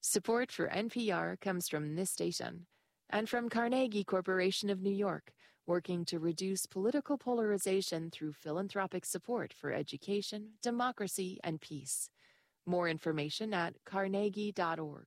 Support for NPR comes from this station and from Carnegie Corporation of New York, working to reduce political polarization through philanthropic support for education, democracy, and peace. More information at carnegie.org.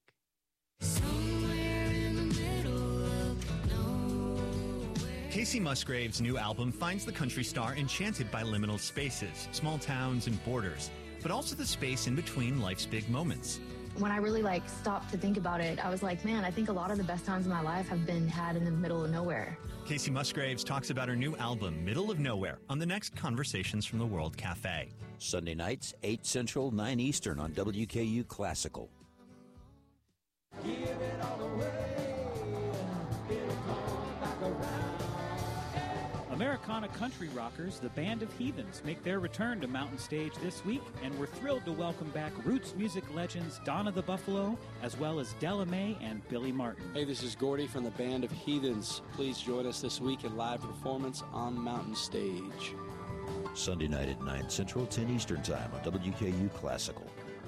Kacey Musgraves' new album finds the country star enchanted by liminal spaces, small towns, and borders, but also the space in between life's big moments. When I really stopped to think about it, I was like, man, I think a lot of the best times in my life have been had in the middle of nowhere. Kacey Musgraves talks about her new album, Middle of Nowhere, on the next Conversations from the World Cafe. Sunday nights, 8 Central, 9 Eastern on WKU Classical. Give it all away. It'll come back around. Americana country rockers, the Band of Heathens, make their return to Mountain Stage this week, and we're thrilled to welcome back roots music legends Donna the Buffalo, as well as Della Mae and Billy Martin. Hey, this is Gordy from the Band of Heathens. Please join us this week in live performance on Mountain Stage. Sunday night at 9 Central, 10 Eastern Time on WKU Classical.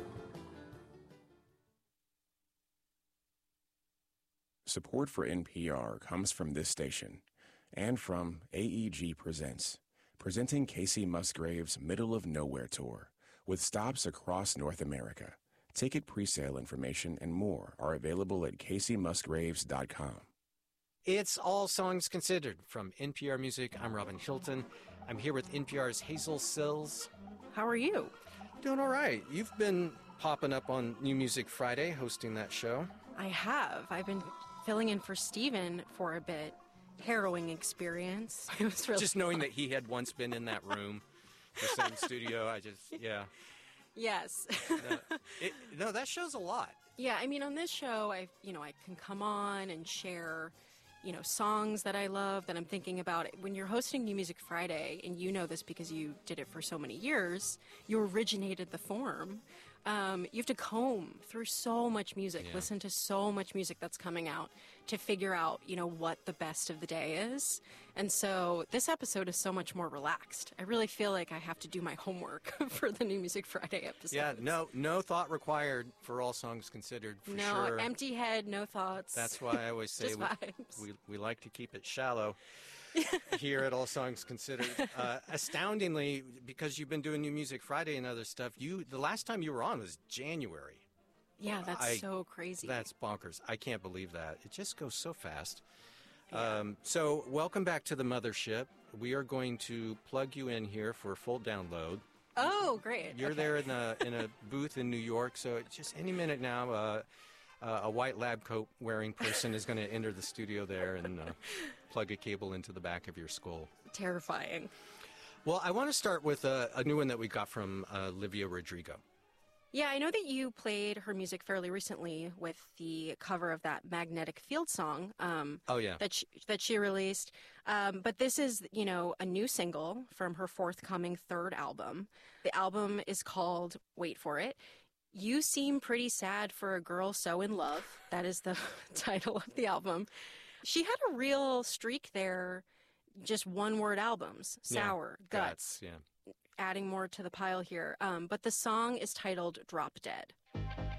Support for NPR comes from this station and from AEG Presents, presenting Kacey Musgraves' Middle of Nowhere Tour, with stops across North America. Ticket presale information and more are available at KaceyMusgraves.com. It's All Songs Considered from NPR Music. I'm Robin Hilton. I'm here with NPR's Hazel Sills. How are you? Doing all right. You've been popping up on New Music Friday, hosting that show. I have. I've been filling in for Steven for a bit. Harrowing experience. It was really just knowing fun. that he had once been in that room, the same studio. Yeah. Yes. No, that shows a lot. Yeah, I mean, on this show, I can come on and share, songs that I love that I'm thinking about. When you're hosting New Music Friday, and you know this because you did it for so many years, you originated the form. You have to comb through so much music, listen to so much music that's coming out to figure out, what the best of the day is. And so this episode is so much more relaxed. I really feel like I have to do my homework for the New Music Friday episode. Yeah, no thought required for All Songs Considered, for sure. No, empty head, no thoughts. That's why I always say we like to keep it shallow here at All Songs Considered. Astoundingly, because you've been doing New Music Friday and other stuff, the last time you were on was January. Yeah, that's so crazy. That's bonkers. I can't believe that. It just goes so fast. Yeah. So welcome back to the mothership. We are going to plug you in here for a full download. Oh, great. You're there in a booth in New York, so just any minute now, a white lab coat wearing person is going to enter the studio there and plug a cable into the back of your skull. Terrifying. Well, I want to start with a new one that we got from Olivia Rodrigo. Yeah, I know that you played her music fairly recently with the cover of that Magnetic Field song. That she released. But this is, a new single from her forthcoming third album. The album is called, wait for it, You Seem Pretty Sad for a Girl So in Love. That is the title of the album. She had a real streak there, just one-word albums, Sour, Guts. Yeah. Adding more to the pile here. But the song is titled Drop Dead.